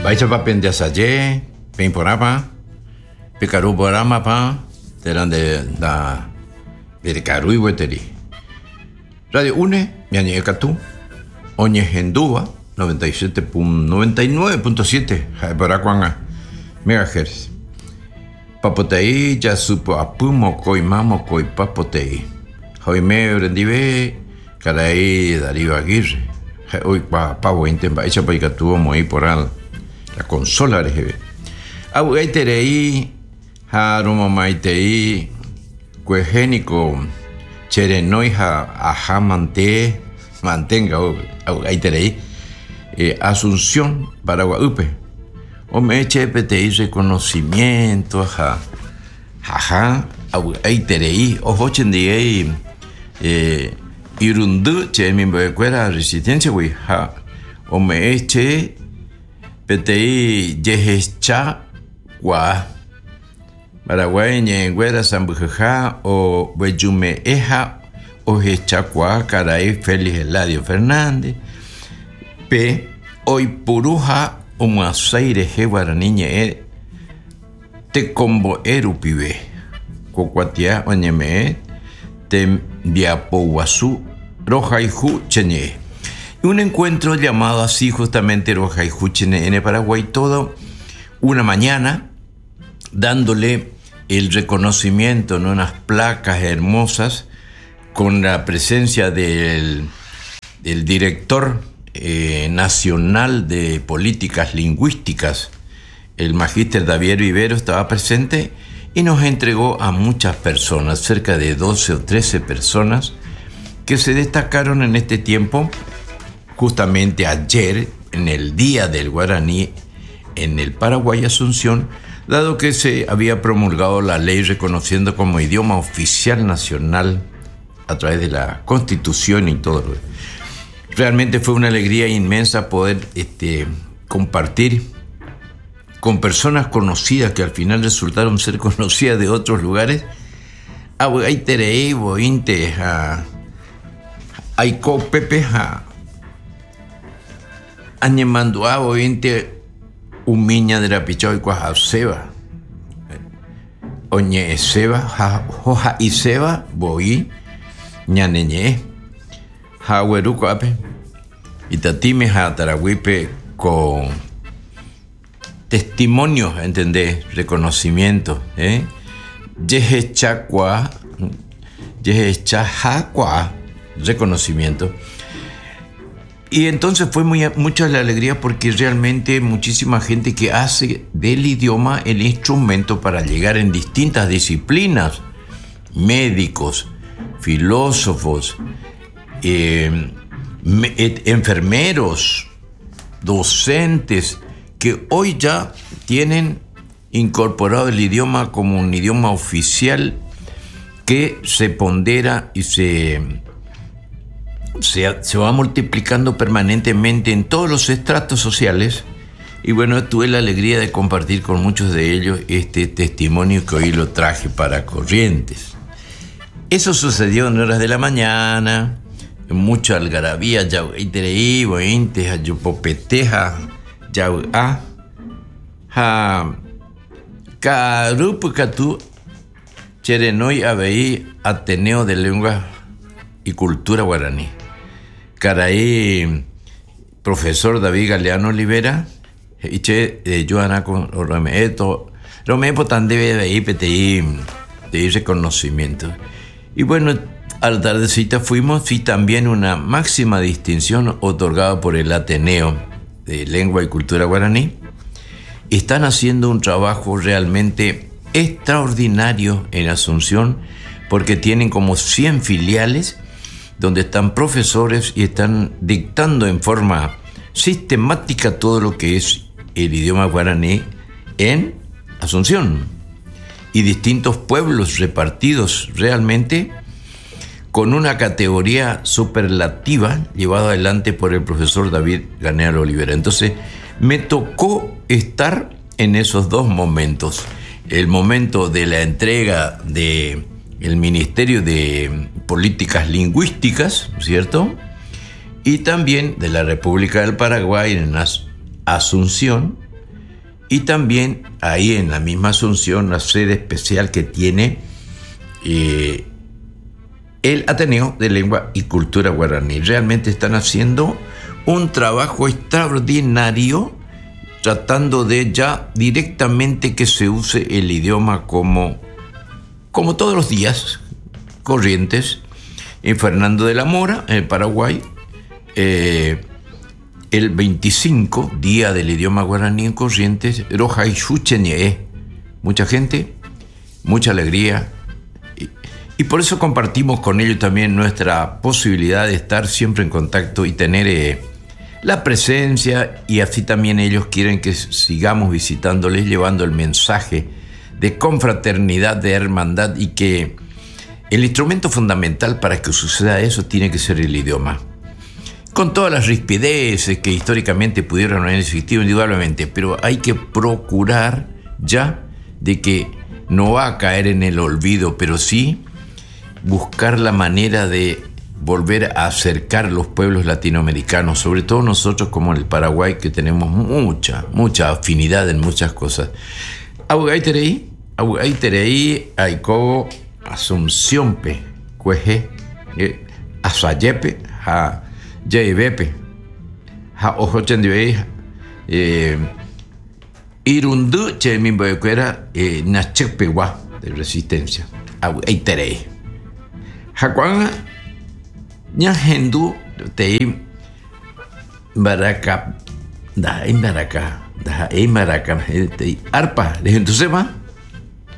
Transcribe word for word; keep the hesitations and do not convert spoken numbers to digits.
Baita pa pendiasaye, pimporapa, picaru porama pa, teran de da Vericaru y Hueteri. Radio Une, Miañe Ecatú, Oñe Hendúa, noventa y nueve punto siete, Jaiparacuanga, megahertz. Papotei, ya supo apumo, coimamo, coipapotei. Joime, rendive, caray, Darío Aguirre. Hoy, pa, pavo, intemba, echa pa Icatú, moí por al. La consola R G B. Abugaiterei, Harumomaitei, Cuegénico, Cherenoija, Ajamante, mantenga, Abugaiterei, eh, Asunción, Paraguaupe. Omeche, P T I, reconocimiento, ajá, ajá, Abugaiterei, Ojochendiei, eh, Irundú, Che, mi becuera, resistencia, güey, ja, Omeche, P T I Yehecha Gua Paraguay Ñenguera Zambujeja o Beyume Eja o Hechacua Caray Félix Eladio Fernández P Hoy Puruja o Masaire G Guaraniñe Te Combo Erupibe Cocuatia Oñeme Te Viapouazú Roja y Ju Cheñe. Un encuentro llamado así justamente Roja y Juchene en el Paraguay, todo una mañana, dándole el reconocimiento, ¿no? Unas placas hermosas con la presencia del, del director eh, nacional de políticas lingüísticas, el magíster David Vivero, estaba presente y nos entregó a muchas personas, cerca de doce o trece personas, que se destacaron en este tiempo. Justamente ayer, en el Día del Guaraní, en el Paraguay Asunción, dado que se había promulgado la ley reconociendo como idioma oficial nacional a través de la Constitución y todo. Realmente fue una alegría inmensa poder este, compartir con personas conocidas que al final resultaron ser conocidas de otros lugares. Abugaiterei, Bointe, Aiko Pepe, Añemandua, Bointe, Umiña de la Pichau y Cuajaseba. Oñe Seba, Joja y Seba, Boí, Ñaneñe, Jahueruco Ape, Itatime, Jatarahuipe, con testimonios, ¿entendés? Reconocimiento, ¿eh? Yehechacua, Yehechajacua, reconocimiento. Y entonces fue muy, mucha la alegría porque realmente muchísima gente que hace del idioma el instrumento para llegar en distintas disciplinas, médicos, filósofos, eh, me, eh, enfermeros, docentes, que hoy ya tienen incorporado el idioma como un idioma oficial que se pondera y se... Se, se va multiplicando permanentemente en todos los estratos sociales. Y bueno, tuve la alegría de compartir con muchos de ellos este testimonio que hoy lo traje para Corrientes. Eso sucedió en horas de la mañana, en mucha algarabía, Yauitereí, Bointe, Ayupopeteja, Yauá, Ja, Carupucatú, Cherenoy, Abeí, Ateneo de Lengua y Cultura Guaraní. Caraí, profesor David Galeano Olivera, y che, de Joana con Rometo, Romepo tan debe de ir, P T I, de ir reconocimiento. Y bueno, a la tardecita fuimos, y también una máxima distinción otorgada por el Ateneo de Lengua y Cultura Guaraní. Están haciendo un trabajo realmente extraordinario en Asunción, porque tienen como cien filiales, donde están profesores y están dictando en forma sistemática todo lo que es el idioma guaraní en Asunción. Y distintos pueblos repartidos realmente con una categoría superlativa llevada adelante por el profesor David Galeano Olivera. Entonces, me tocó estar en esos dos momentos. El momento de la entrega de el Ministerio de Políticas Lingüísticas, ¿cierto? Y también de la República del Paraguay en As- Asunción, y también ahí en la misma Asunción, la sede especial que tiene eh, el Ateneo de Lengua y Cultura Guaraní. Realmente están haciendo un trabajo extraordinario tratando de ya directamente que se use el idioma como, como todos los días corrientes. En Fernando de la Mora, en el Paraguay, eh, el veinticinco, Día del Idioma Guaraní en Corrientes, Roja y Xucheñe. Mucha gente, mucha alegría. Y, y por eso compartimos con ellos también nuestra posibilidad de estar siempre en contacto y tener eh, la presencia, y así también ellos quieren que sigamos visitándoles, llevando el mensaje de confraternidad, de hermandad, y que el instrumento fundamental para que suceda eso tiene que ser el idioma. Con todas las rispideces que históricamente pudieron haber existido indudablemente, pero hay que procurar ya de que no va a caer en el olvido, pero sí buscar la manera de volver a acercar los pueblos latinoamericanos, sobre todo nosotros como en el Paraguay, que tenemos mucha, mucha afinidad en muchas cosas. Abugaiterei, Abugaiterei, Aikobo, Asunción pe, cueje, asayepe, ja, yebepe, ja, ojo chendibe, eh, irundu, che, mi boecuera, eh, nachepewa, de resistencia, Abugaiterei. Jacuanga, ña hendu, te baraka, da en baraka, da en baraka, te arpa, de gente se va.